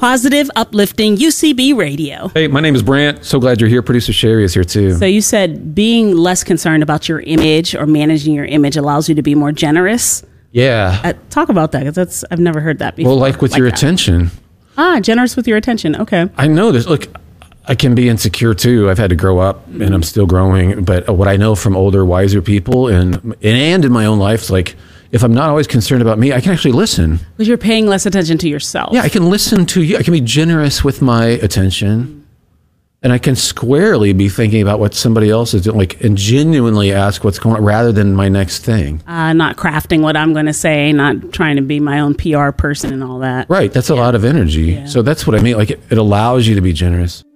Positive, uplifting UCB radio. Hey, my name is Brant. So glad you're here. Producer Sherry is here too. So you said being less concerned about your image or managing your image allows you to be more generous. Yeah. Talk about that, because I've never heard that before. Well, like with your attention. Generous with your attention. Okay. I know this. Look, I can be insecure too. I've had to grow up, and I'm still growing. But what I know from older, wiser people, and in my own life, like, if I'm not always concerned about me, I can actually listen. Because you're paying less attention to yourself. Yeah, I can listen to you. I can be generous with my attention. And I can squarely be thinking about what somebody else is doing, like, and genuinely ask what's going on rather than my next thing. Not crafting what I'm going to say, not trying to be my own PR person and all that. Right. That's a lot of energy. Yeah. So that's what I mean. Like, it allows you to be generous.